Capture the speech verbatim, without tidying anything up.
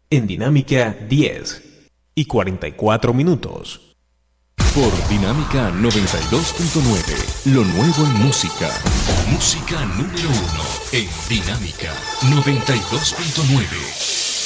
en Dinámica diez y cuarenta y cuatro minutos. Por Dinámica noventa y dos punto nueve, lo nuevo en música. Música número uno en Dinámica noventa y dos punto nueve.